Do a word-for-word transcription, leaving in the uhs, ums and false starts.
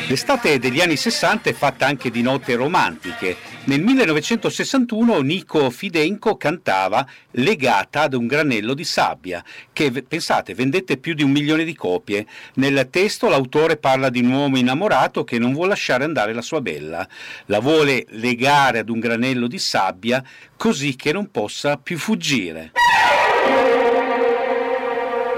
L'estate degli anni sessanta è fatta anche di note romantiche. Nel millenovecentosessantuno Nico Fidenco cantava Legata ad un granello di sabbia, che, pensate, vendette più di un milione di copie. Nel testo l'autore parla di un uomo innamorato che non vuole lasciare andare la sua bella. La vuole legare ad un granello di sabbia così che non possa più fuggire.